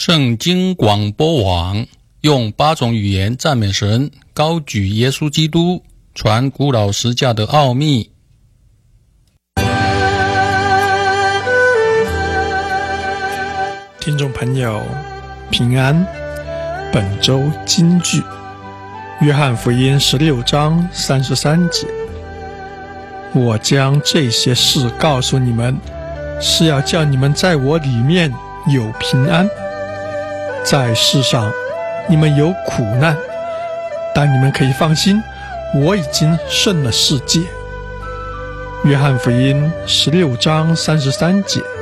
圣经广播网用8种语言赞美神，高举耶稣基督，传古老十架的奥秘。 听众朋友平安，本周金句约翰福音16章33节，我将这些事告诉你们，是要叫你们在我里面有平安。在世上你们有苦难，但你们可以放心，我已经胜了世界。约翰福音16章33节。